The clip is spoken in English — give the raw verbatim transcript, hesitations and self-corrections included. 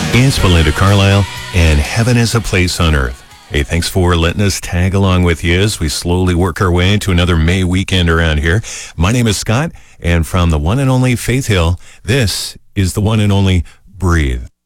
It's Belinda Carlisle, and Heaven is a Place on Earth. Hey, thanks for letting us tag along with you as we slowly work our way into another May weekend around here. My name is Scott, and from the one and only Faith Hill, this is the one and only Breathe.